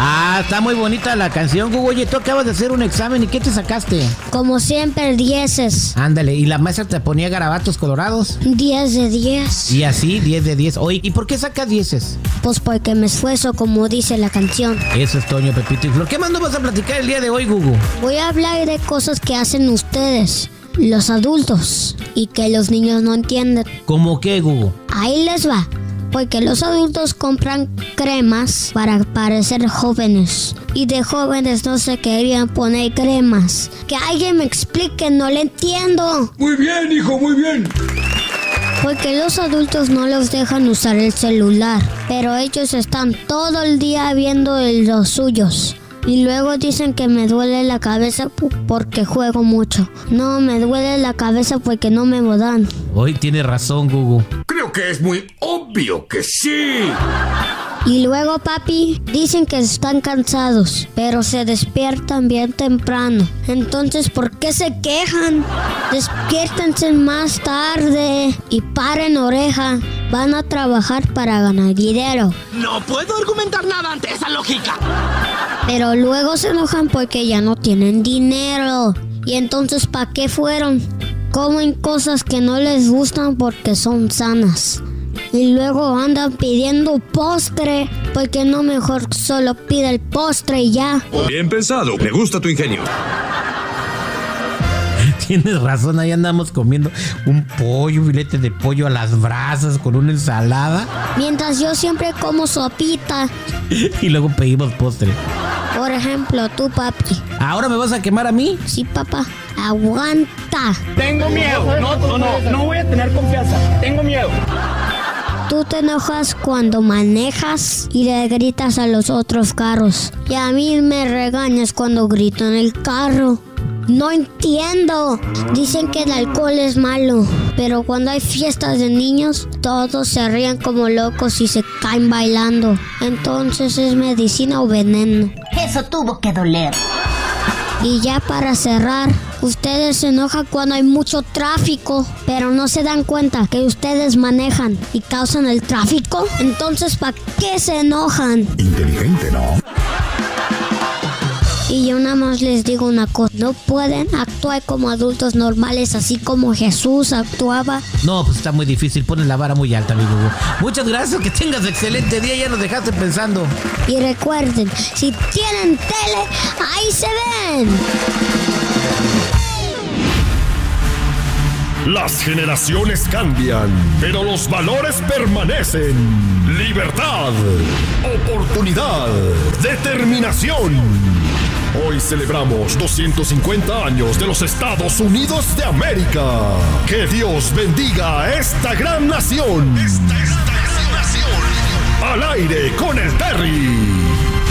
Ah, está muy bonita la canción, Hugo. Oye, tú acabas de hacer un examen, ¿y qué te sacaste? Como siempre, 10. Ándale, ¿y la maestra te ponía garabatos colorados? 10 de 10. Y así, 10 de 10. Oye, ¿y por qué sacas 10? Pues porque me esfuerzo, como dice la canción. Eso es Toño, Pepito y Flor. ¿Qué más nos vas a platicar el día de hoy, Gugu? Voy a hablar de cosas que hacen ustedes, los adultos, y que los niños no entienden. ¿Cómo qué, Gugu? Ahí les va. Porque los adultos compran cremas para parecer jóvenes. Y de jóvenes no se querían poner cremas. Que alguien me explique, no le entiendo. Muy bien, hijo, muy bien. Porque los adultos no los dejan usar el celular. Pero ellos están todo el día viendo los suyos. Y luego dicen que me duele la cabeza porque juego mucho. No, me duele la cabeza porque no me dan. Hoy tienes razón, Gugu. Creo que es muy obvio que sí. Y luego, papi, dicen que están cansados, pero se despiertan bien temprano. Entonces, ¿por qué se quejan? Despiértense más tarde y paren oreja. Van a trabajar para ganar dinero. No puedo argumentar nada ante esa lógica. Pero luego se enojan porque ya no tienen dinero. Y entonces, ¿para qué fueron? Comen cosas que no les gustan porque son sanas. Y luego andan pidiendo postre. Porque no mejor solo pide el postre y ya. Bien pensado, me gusta tu ingenio. Tienes razón, ahí andamos comiendo un filete de pollo a las brasas con una ensalada. Mientras yo siempre como sopita. Y luego pedimos postre. Por ejemplo, tú, papi. ¿Ahora me vas a quemar a mí? Sí, papá. Aguanta. Tengo miedo. No voy a tener confianza. Tengo miedo. Tú te enojas cuando manejas y le gritas a los otros carros. Y a mí me regañas cuando grito en el carro. No entiendo. Dicen que el alcohol es malo, pero cuando hay fiestas de niños, todos se ríen como locos y se caen bailando. Entonces, ¿es medicina o veneno? Eso tuvo que doler. Y ya para cerrar, ustedes se enojan cuando hay mucho tráfico, pero no se dan cuenta que ustedes manejan y causan el tráfico. Entonces, ¿para qué se enojan? Inteligente, ¿no? Y yo nada más les digo una cosa, no pueden actuar como adultos normales así como Jesús actuaba. No, pues está muy difícil, ponen la vara muy alta, mi Gugu. Muchas gracias, que tengas excelente día, ya nos dejaste pensando. Y recuerden, si tienen tele, ahí se ven. Las generaciones cambian, pero los valores permanecen. Libertad, oportunidad, determinación. Hoy celebramos 250 años de los Estados Unidos de América. Que Dios bendiga a esta gran nación. Al aire con